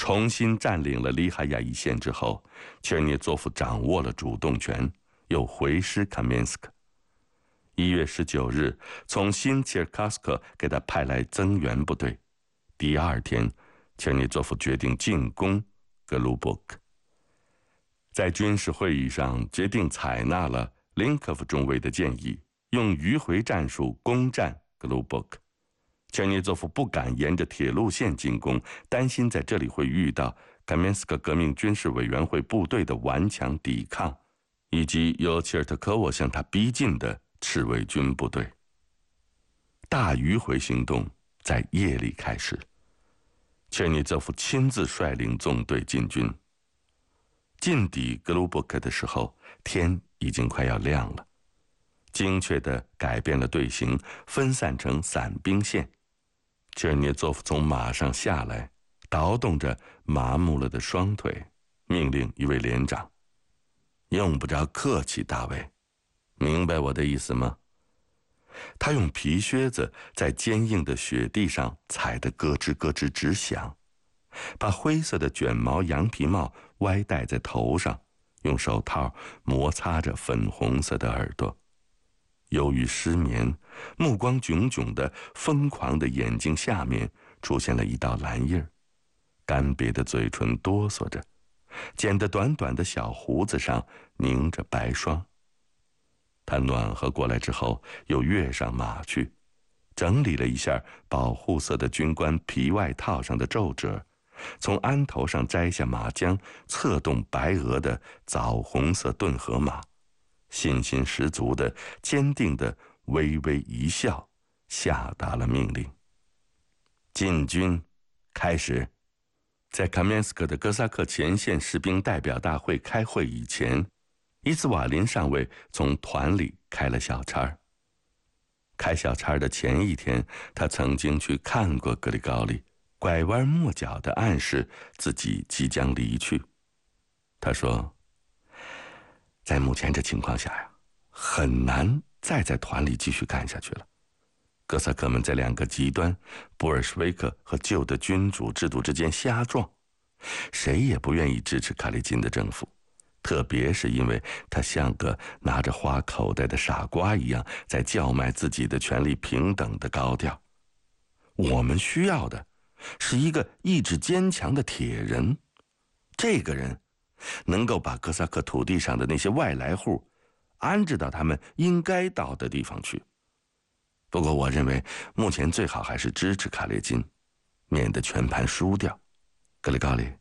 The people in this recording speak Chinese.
重新占领了里哈亚一线之后，切尔涅佐夫掌握了主动权，又回师卡面斯克。1月19日，从新切尔卡斯克给他派来增援部队。第2天，切尔涅佐夫决定进攻格鲁伯克。在军事会议上，决定采纳了林科夫中尉的建议，用迂回战术攻占格鲁伯克。切尔涅佐夫不敢沿着铁路线进攻，担心在这里会遇到卡面斯克革命军事委员会部队的顽强抵抗，以及由切尔特科沃向他逼近的赤卫军部队。大迂回行动在夜里开始，切尔涅佐夫亲自率领纵队进军。进抵格鲁伯克的时候，天已经快要亮了，精确地改变了队形，分散成散兵线。切尔涅佐夫从马上下来，倒动着麻木了的双腿，命令一位连长：“用不着客气，大卫，明白我的意思吗？”他用皮靴子在坚硬的雪地上踩得咯吱咯吱直响，把灰色的卷毛羊皮帽歪戴在头上，用手套摩擦着粉红色的耳朵。由于失眠，目光炯炯的疯狂的眼睛下面出现了一道蓝印儿，干瘪的嘴唇哆嗦着，剪得短短的小胡子上凝着白霜。他暖和过来之后，又跃上马去，整理了一下保护色的军官皮外套上的皱褶，从鞍头上摘下马缰，策动白鹅的枣红色顿河马，信心十足的、坚定的微微一笑，下达了命令：进军开始。在卡面斯克的哥萨克前线士兵代表大会开会以前，伊兹瓦林上尉从团里开了小差。开小差的前一天，他曾经去看过格里高利，拐弯抹角地暗示自己即将离去。他说，在目前这情况下呀，很难再在团里继续干下去了。哥萨克们在2个极端，布尔什维克和旧的君主制度之间瞎撞，谁也不愿意支持卡列金的政府，特别是因为他像个拿着花口袋的傻瓜一样，在叫卖自己的权利平等的高调。我们需要的是一个意志坚强的铁人，这个人能够把哥萨克土地上的那些外来户安置到他们应该到的地方去。不过我认为目前最好还是支持卡列金，免得全盘输掉。格里高利，